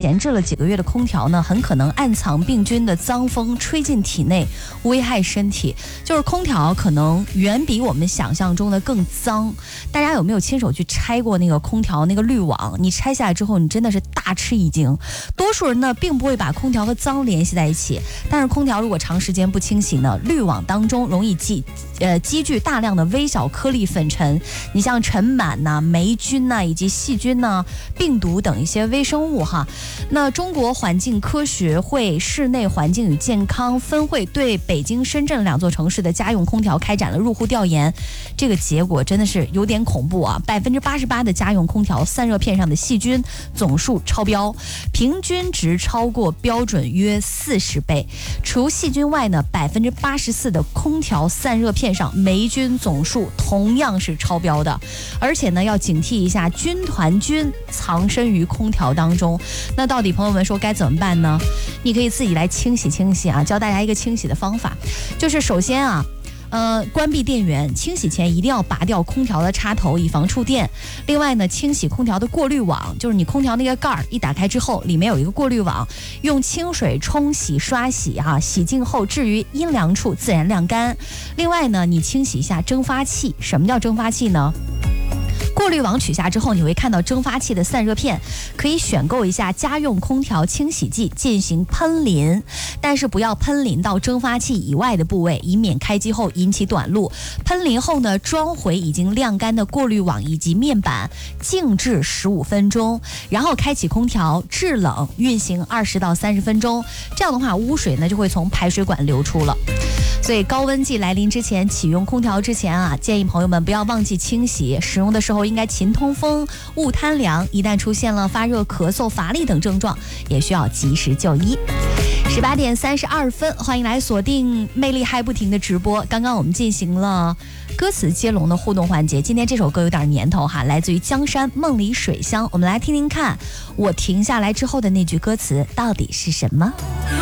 闲置了几个月的空调呢，很可能暗藏病菌的脏风吹进体内，危害身体。就是空调可能远比我们想象中的更脏。大家有没有亲手去拆过那个空调那个滤网？你拆下来之后，你真的是大吃一惊。多数人呢并不会把空调和脏联系在一起，但是空调如果长时间不清洗呢，滤网当中容易积聚大量的微小颗粒粉尘，你像尘螨呐、霉菌呐、以及细菌呐、病毒等一些微生物哈。那中国环境科学会室内环境与健康分会对北京、深圳2座城市的家用空调开展了入户调研，这个结果真的是有点恐怖啊！88%的家用空调散热片上的细菌总数超标，平均值超过标准约40倍。除细菌外呢，84%的空调散热片上霉菌总数同样是超标的，而且呢要警惕一下军团菌藏身于空调当中。那到底朋友们说该怎么办呢？你可以自己来清洗啊，教大家一个清洗的方法，就是首先啊。关闭电源，清洗前一定要拔掉空调的插头，以防触电。另外呢，清洗空调的过滤网，就是你空调那个盖儿一打开之后，里面有一个过滤网，用清水冲洗、刷洗洗净后置于阴凉处自然晾干。另外呢，你清洗一下蒸发器。什么叫蒸发器呢？过滤网取下之后，你会看到蒸发器的散热片，可以选购一下家用空调清洗剂进行喷淋，但是不要喷淋到蒸发器以外的部位，以免开机后引起短路。喷淋后呢，装回已经晾干的过滤网以及面板，静置15分钟，然后开启空调制冷运行20到30分钟，这样的话污水呢就会从排水管流出了。所以高温季来临之前，启用空调之前建议朋友们不要忘记清洗，使用的时候应该勤通风，勿贪凉。一旦出现了发热、咳嗽、乏力等症状，也需要及时就医。18点32分，欢迎来锁定魅力嗨不停的直播。刚刚我们进行了歌词接龙的互动环节，今天这首歌有点年头哈，来自于江山梦里水乡，我们来听听看，我停下来之后的那句歌词到底是什么？